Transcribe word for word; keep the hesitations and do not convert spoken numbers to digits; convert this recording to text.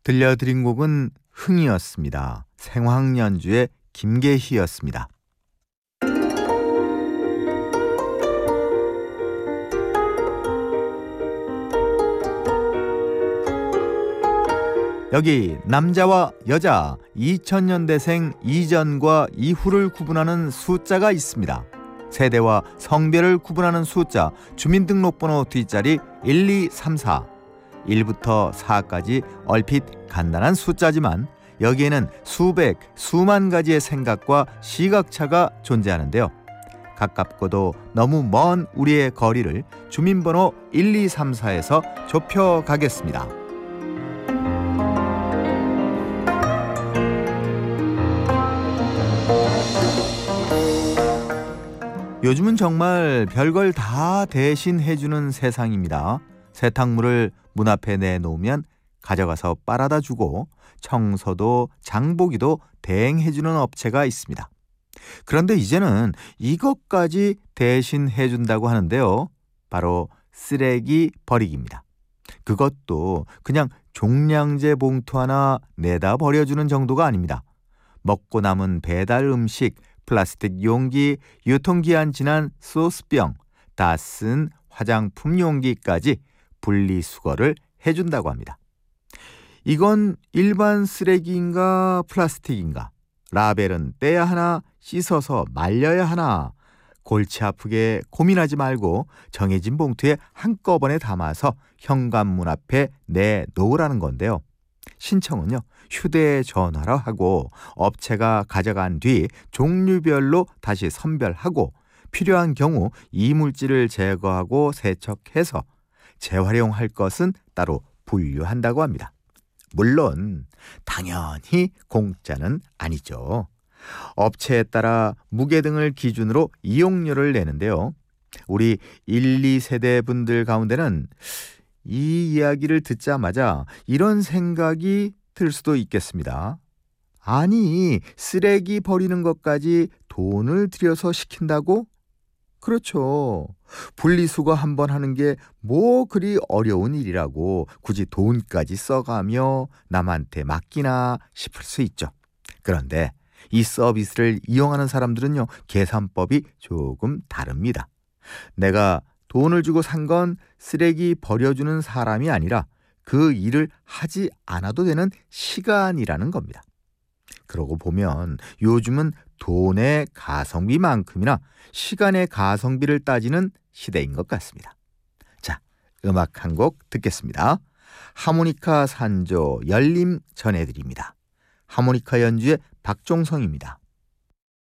들려드린 곡은 흥이었습니다. 생황연주의 김계희였습니다. 여기 남자와 여자 이천 년대생 이전과 이후를 구분하는 숫자가 있습니다. 세대와 성별을 구분하는 숫자, 주민등록번호 뒷자리 일, 이, 삼, 사. 일부터 사까지 얼핏 간단한 숫자지만 여기에는 수백, 수만 가지의 생각과 시각차가 존재하는데요. 가깝고도 너무 먼 우리의 거리를 주민번호 일, 이, 삼, 사에서 좁혀가겠습니다. 요즘은 정말 별걸 다 대신해주는 세상입니다. 세탁물을 문 앞에 내놓으면 가져가서 빨아다 주고 청소도 장보기도 대행해주는 업체가 있습니다. 그런데 이제는 이것까지 대신해준다고 하는데요. 바로 쓰레기 버리기입니다. 그것도 그냥 종량제 봉투 하나 내다 버려주는 정도가 아닙니다. 먹고 남은 배달 음식, 플라스틱 용기, 유통기한 지난 소스병, 다 쓴 화장품 용기까지 분리수거를 해준다고 합니다. 이건 일반 쓰레기인가 플라스틱인가? 라벨은 떼야 하나 씻어서 말려야 하나? 골치 아프게 고민하지 말고 정해진 봉투에 한꺼번에 담아서 현관문 앞에 내놓으라는 건데요. 신청은요, 휴대전화로 하고 업체가 가져간 뒤 종류별로 다시 선별하고 필요한 경우 이물질을 제거하고 세척해서 재활용할 것은 따로 분류한다고 합니다. 물론 당연히 공짜는 아니죠. 업체에 따라 무게 등을 기준으로 이용료를 내는데요. 우리 일, 이 세대 분들 가운데는 이 이야기를 듣자마자 이런 생각이 들 수도 있겠습니다. 아니, 쓰레기 버리는 것까지 돈을 들여서 시킨다고? 그렇죠. 분리수거 한번 하는 게 뭐 그리 어려운 일이라고 굳이 돈까지 써가며 남한테 맡기나 싶을 수 있죠. 그런데 이 서비스를 이용하는 사람들은요, 계산법이 조금 다릅니다. 내가 돈을 주고 산 건 쓰레기 버려주는 사람이 아니라 그 일을 하지 않아도 되는 시간이라는 겁니다. 그러고 보면 요즘은 돈의 가성비만큼이나 시간의 가성비를 따지는 시대인 것 같습니다. 자, 음악 한 곡 듣겠습니다. 하모니카 산조 열림 전해드립니다. 하모니카 연주의 박종성입니다.